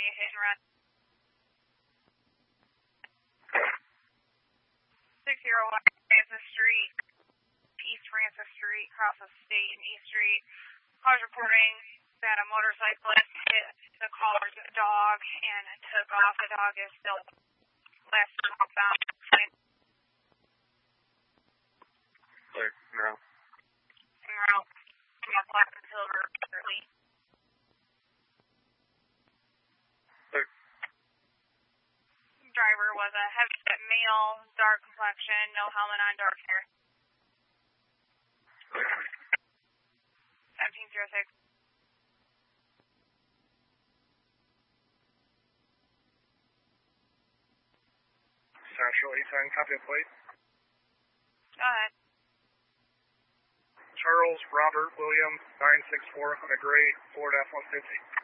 be a hit and run. 601 Francis Street, East Francis Street, crosses State and East Street. Cars reporting that a motorcyclist hit the caller's dog and took off. The dog is still last found. Clear. No. Route. Black and silver, early. Clear. Driver was a heavy-set male, dark complexion, no helmet on, dark hair. 1706. Central 810, copy the plate. Go ahead. Charles Robert William 964 on a gray Ford F-150.